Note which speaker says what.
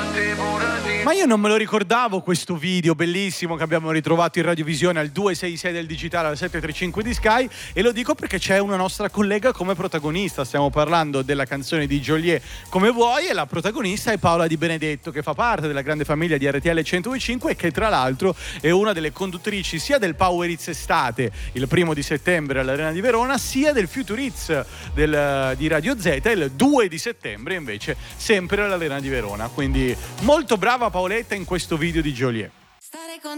Speaker 1: Ma io non me lo ricordavo questo video bellissimo che abbiamo ritrovato in radiovisione al 266 del digitale al 735 di Sky, e lo dico perché c'è una nostra collega come protagonista. Stiamo parlando della canzone di Geolier Come vuoi, e la protagonista è Paola Di Benedetto, che fa parte della grande famiglia di RTL 105 e che tra l'altro è una delle conduttrici sia del Power Hits Estate il 1 settembre all'Arena di Verona, sia del Future Hits di Radio Z il 2 settembre invece sempre all'Arena di Verona. Quindi molto brava Paoletta in questo video di Geolier.
Speaker 2: Stare con